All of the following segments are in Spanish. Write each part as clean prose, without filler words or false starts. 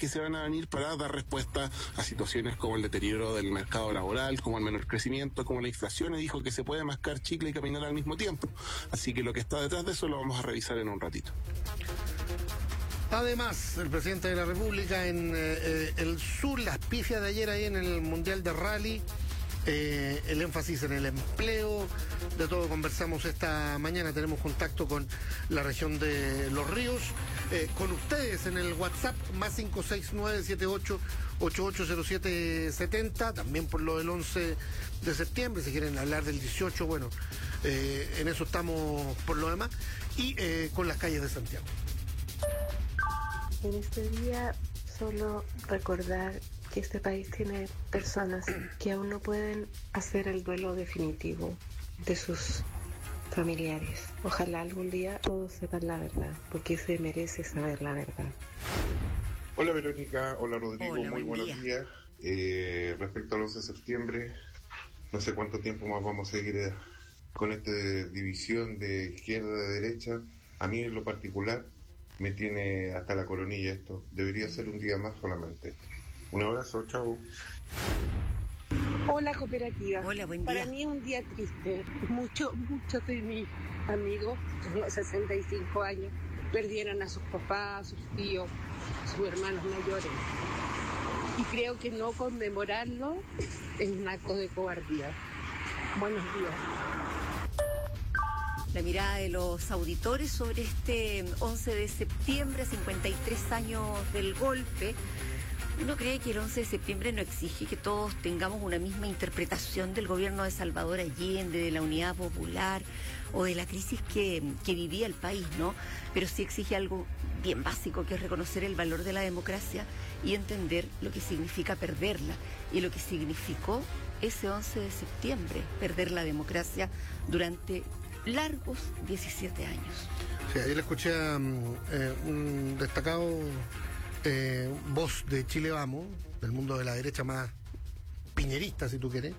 que se van a venir para dar respuesta a situaciones como el deterioro del mercado laboral, como el menor crecimiento, como la inflación, y dijo que se puede mascar chicle y caminar al mismo tiempo. Así que lo que está detrás de eso lo vamos a revisar en un ratito. Además, el presidente de la República en el sur, las pifias de ayer ahí en el Mundial de Rally, el énfasis en el empleo, de todo conversamos esta mañana. Tenemos contacto con la región de Los Ríos, con ustedes en el WhatsApp, más 569-78880770, también por lo del 11 de septiembre, si quieren hablar del 18, bueno, en eso estamos por lo demás, y con las calles de Santiago. En este día, solo recordar que este país tiene personas que aún no pueden hacer el duelo definitivo de sus familiares. Ojalá algún día todos sepan la verdad, porque se merece saber la verdad. Hola Verónica, hola Rodrigo, hola, muy buenos días. Respecto al 11 de septiembre, no sé cuánto tiempo más vamos a seguir con esta división de izquierda a derecha. A mí en lo particular me tiene hasta la coronilla esto. Debería ser un día más solamente. Un abrazo, chao. Hola cooperativa. Hola, buen día. Para mí es un día triste. Muchos de mis amigos, con los 65 años, perdieron a sus papás, a sus tíos, a sus hermanos mayores. Y creo que no conmemorarlo es un acto de cobardía. Buenos días. La mirada de los auditores sobre este 11 de septiembre, 53 años del golpe. Uno cree que el 11 de septiembre no exige que todos tengamos una misma interpretación del gobierno de Salvador Allende, de la Unidad Popular o de la crisis que vivía el país, ¿no? Pero sí exige algo bien básico, que es reconocer el valor de la democracia y entender lo que significa perderla y lo que significó ese 11 de septiembre, perder la democracia durante largos 17 años. Sí, ayer le escuché a un destacado voz de Chile Vamos, del mundo de la derecha más piñerista, si tú quieres,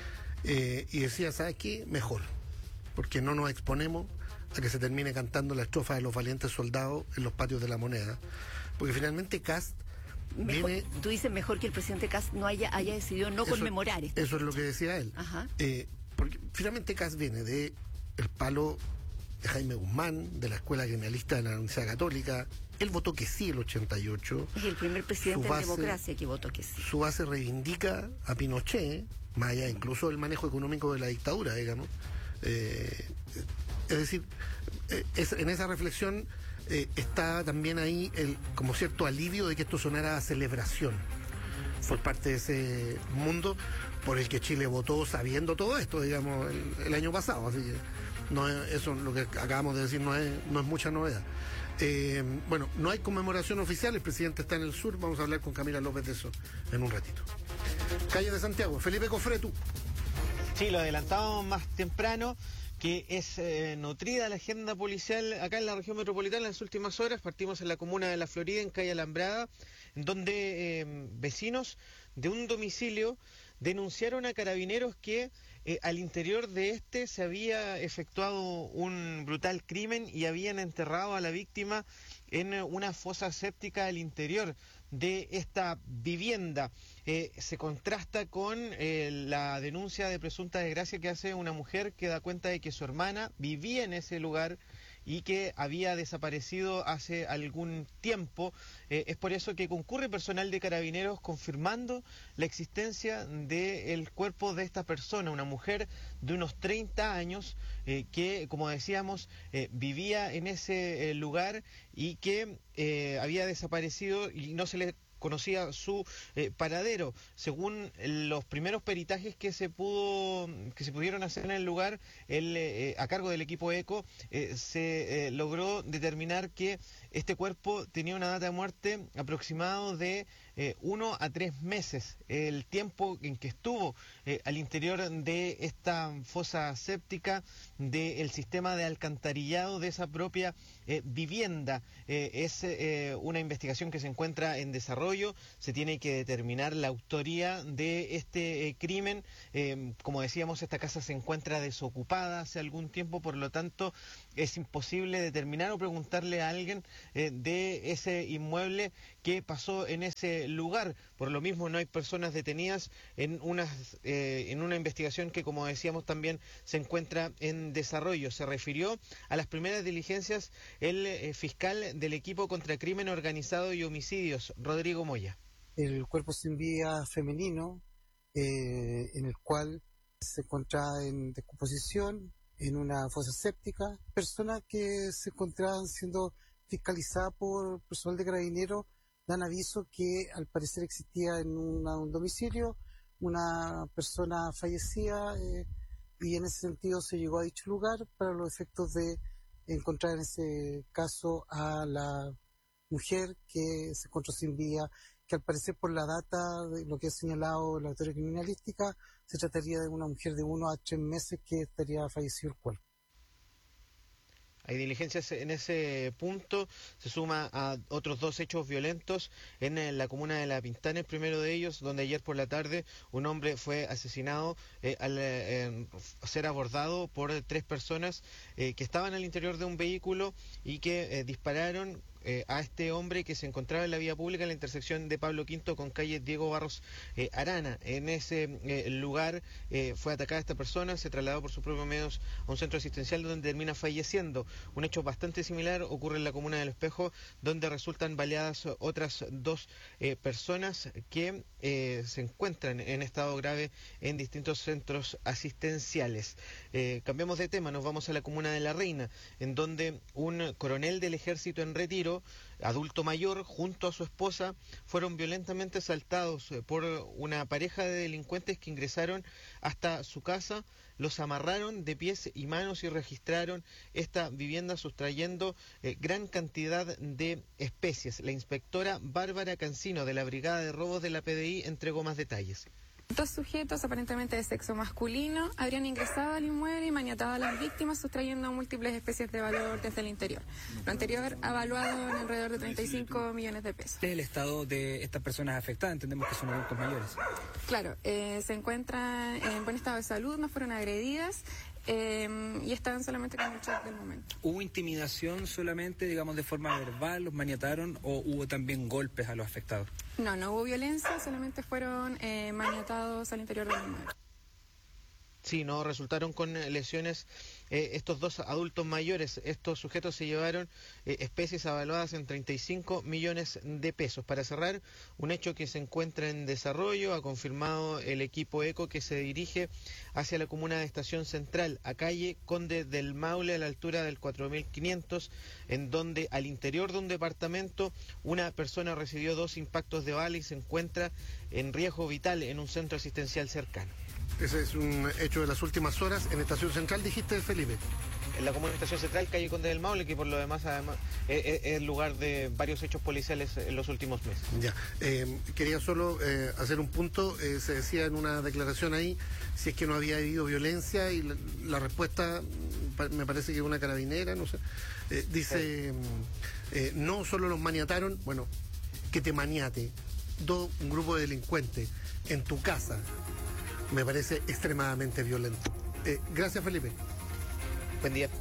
y decía, ¿sabes qué? Mejor, porque no nos exponemos a que se termine cantando la estrofa de los valientes soldados en los patios de la Moneda, porque finalmente Kast mejor, viene... Tú dices mejor que el presidente Kast no haya decidido no conmemorar esto. Eso es lo que decía él. Ajá. Porque finalmente Kast viene de el palo de Jaime Guzmán, de la Escuela Criminalista de la Universidad Católica. Él votó que sí el 88. Es el primer presidente en democracia que votó que sí. Su base reivindica a Pinochet, más allá incluso del manejo económico de la dictadura, digamos. Es decir, en esa reflexión está también ahí como cierto alivio de que esto sonara a celebración por parte de ese mundo por el que Chile votó sabiendo todo esto, digamos, el año pasado. Así que eso, lo que acabamos de decir, no es mucha novedad. Bueno, no hay conmemoración oficial, el presidente está en el sur, vamos a hablar con Camila López de eso en un ratito. Calle de Santiago, Felipe Cofretu. Sí, lo adelantamos más temprano, que es nutrida la agenda policial acá en la región metropolitana en las últimas horas. Partimos en la comuna de La Florida, en calle Alambrada, donde vecinos de un domicilio denunciaron a carabineros que al interior de este se había efectuado un brutal crimen y habían enterrado a la víctima en una fosa séptica al interior de esta vivienda. Se contrasta con la denuncia de presunta desgracia que hace una mujer que da cuenta de que su hermana vivía en ese lugar y que había desaparecido hace algún tiempo. Es por eso que concurre personal de carabineros confirmando la existencia del cuerpo de esta persona, una mujer de unos 30 años que, como decíamos, vivía en ese lugar y que había desaparecido y no se le conocía su paradero. Según los primeros peritajes que se pudieron hacer en el lugar, a cargo del equipo ECO, se logró determinar que este cuerpo tenía una data de muerte aproximado de 1 a 3 meses, el tiempo en que estuvo al interior de esta fosa séptica del sistema de alcantarillado de esa propia vivienda. Es una investigación que se encuentra en desarrollo, se tiene que determinar la autoría de este crimen. Como decíamos, esta casa se encuentra desocupada hace algún tiempo, por lo tanto es imposible determinar o preguntarle a alguien de ese inmueble qué pasó en ese lugar. Por lo mismo no hay personas detenidas en una investigación que, como decíamos, también se encuentra en desarrollo. Se refirió a las primeras diligencias el fiscal del equipo contra crimen organizado y homicidios, Rodrigo Moya. El cuerpo sin vida femenino, en el cual se encontraba en descomposición en una fosa séptica, personas que se encontraban siendo fiscalizadas por personal de Carabineros dan aviso que al parecer existía en un domicilio una persona fallecida, y en ese sentido se llegó a dicho lugar para los efectos de encontrar en ese caso a la mujer que se encontró sin vida, que al parecer por la data de lo que ha señalado la autoridad criminalística se trataría de una mujer de 1 a 3 meses que estaría fallecido el cuerpo. Hay diligencias en ese punto, se suma a otros 2 hechos violentos en la comuna de La Pintana, el primero de ellos, donde ayer por la tarde un hombre fue asesinado al ser abordado por 3 personas que estaban al interior de un vehículo y que dispararon a este hombre que se encontraba en la vía pública en la intersección de Pablo V con calle Diego Barros Arana. En ese lugar fue atacada esta persona, se trasladó por sus propios medios a un centro asistencial donde termina falleciendo. Un hecho bastante similar ocurre en la comuna del Espejo, donde resultan baleadas otras 2 personas que se encuentran en estado grave en distintos centros asistenciales. Cambiamos de tema, nos vamos a la comuna de La Reina, en donde un coronel del ejército en retiro, adulto mayor, junto a su esposa, fueron violentamente asaltados por una pareja de delincuentes que ingresaron hasta su casa, los amarraron de pies y manos y registraron esta vivienda sustrayendo gran cantidad de especies. La inspectora Bárbara Cancino, de la Brigada de Robos de la PDI, entregó más detalles. 2 sujetos aparentemente de sexo masculino habrían ingresado al inmueble y maniatado a las víctimas sustrayendo múltiples especies de valor desde el interior. Lo anterior evaluado en alrededor de 35 millones de pesos. ¿Cuál es el estado de estas personas afectadas? Entendemos que son adultos mayores. Claro, se encuentran en buen estado de salud, no fueron agredidas. Y estaban solamente con el shock del momento. ¿Hubo intimidación solamente, digamos, de forma verbal, los maniataron, o hubo también golpes a los afectados? No hubo violencia, solamente fueron maniatados al interior del inmueble. Sí, no resultaron con lesiones estos 2 adultos mayores. Estos sujetos se llevaron especies avaluadas en 35 millones de pesos. Para cerrar, un hecho que se encuentra en desarrollo, ha confirmado el equipo ECO que se dirige hacia la comuna de Estación Central, a calle Conde del Maule, a la altura del 4500, en donde al interior de un departamento una persona recibió 2 impactos de bala y se encuentra en riesgo vital en un centro asistencial cercano. Ese es un hecho de las últimas horas en Estación Central, dijiste, Felipe. En la comuna de Estación Central, calle Conde del Maule, que por lo demás además es el lugar de varios hechos policiales en los últimos meses. Ya, quería solo hacer un punto. Se decía en una declaración ahí si es que no había habido violencia, y la respuesta me parece que es una carabinera, no sé. Dice, no solo los maniataron, bueno, que te maniate un grupo de delincuentes en tu casa. Me parece extremadamente violento. Gracias, Felipe. Buen día.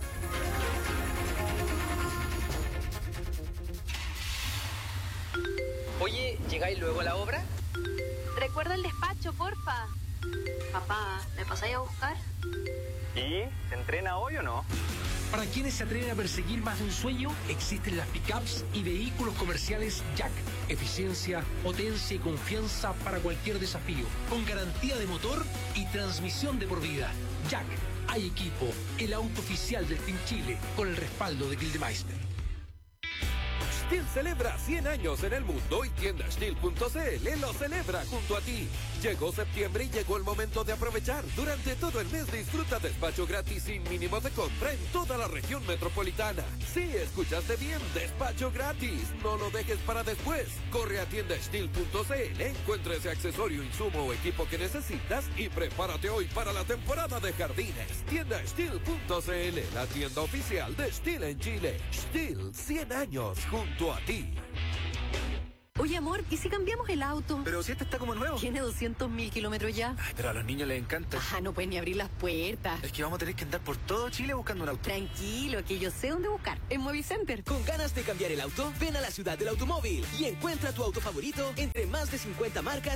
Oye, ¿llegáis luego a la obra? Recuerda el despacho, porfa. Papá, ¿me pasáis a buscar? ¿Y se entrena hoy o no? Para quienes se atreven a perseguir más de un sueño, existen las pickups y vehículos comerciales Jack. Eficiencia, potencia y confianza para cualquier desafío. Con garantía de motor y transmisión de por vida. Jack, hay equipo, el auto oficial del Team Chile, con el respaldo de Gildemeister. STIHL celebra 100 años en el mundo y tienda STIHL.cl lo celebra junto a ti. Llegó septiembre y llegó el momento de aprovechar. Durante todo el mes disfruta despacho gratis sin mínimo de compra en toda la región metropolitana. Sí, escuchaste bien, despacho gratis. No lo dejes para después. Corre a tienda STIHL.cl, encuentra ese accesorio, insumo o equipo que necesitas y prepárate hoy para la temporada de jardines. Tienda STIHL.cl, la tienda oficial de STIHL en Chile. STIHL, 100 años junto a ti. Oye, amor, ¿y si cambiamos el auto? Pero si este está como nuevo. Tiene 200.000 kilómetros ya. Ay, pero a los niños les encanta. No pueden ni abrir las puertas. Es que vamos a tener que andar por todo Chile buscando un auto. Tranquilo, que yo sé dónde buscar. En Movicenter. ¿Con ganas de cambiar el auto? Ven a la ciudad del automóvil y encuentra tu auto favorito entre más de 50 marcas